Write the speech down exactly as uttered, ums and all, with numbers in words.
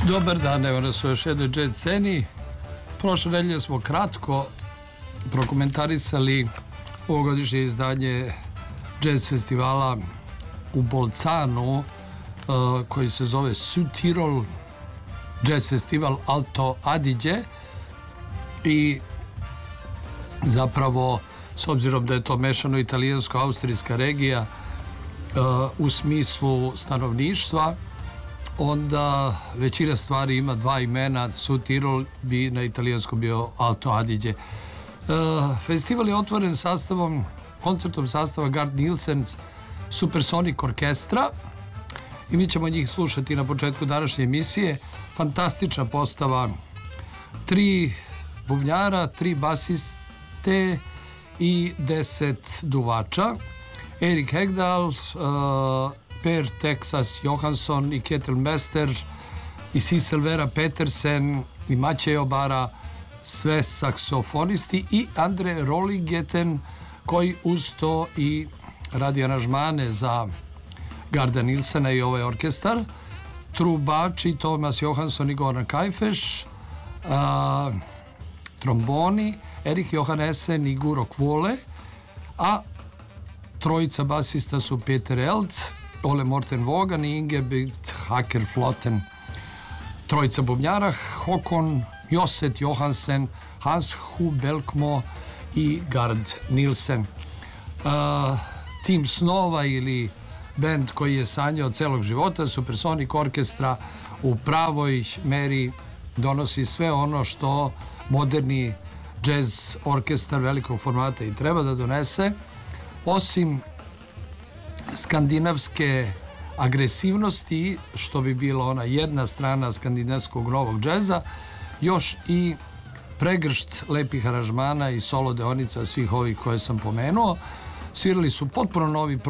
Dobar dan, evo nas u još jednoj jazz sceni. Prošle nedelje smo kratko prokomentarisali ovogodišnje izdanje jazz festivala u Bolcanu koji se zove Südtirol Jazz Festival Alto Adige i zapravo s obzirom da je to mešano italijansko-austrijska regija u smislu stanovništva, onda većina stvari ima dva imena. Südtirol bi na italijanskom bio Alto Adige. Festival je otvoren sastavom, koncertom sastava Gard Nielsens Supersonic Orkestra i mi ćemo njih slušati na početku današnje emisije. Fantastična postava, tri bubnjara, tri basiste i deset duvača. Erik Hegdahl, uh, Per Texas Johansson i Ketil Mester i Sissel Vera Petersen i Maciej Obara, sve saksofonisti, i Andre Roligeten koji uz to i radi aranžmane za Garda Nilsena i ovaj orkestar. Trubači Thomas Johansson i Goran Kajfeš, uh, tromboni Erik Johannesen i Guro Kvole, a trojica basista su Peter Eltz, Ole Morten Vogan i Ingeborg Hacker Flotten. Trojica bubnjara Håkon Joset Johansen, Hans Hubelkmo i Gard Nilsen. Uh, tim snova ili bend koji je sanjao celog života, Supersonic Orkestra, u pravoj meri donosi sve ono što moderni jazz orkestar velikog formata i treba da donese, osim skandinavske agresivnosti, što bi bila ona jedna strana skandinavskog novog džeza, još i pregršt lepih aranžmana i solo deonica svih ovih koje sam pomenuo. Svirali su potpuno novi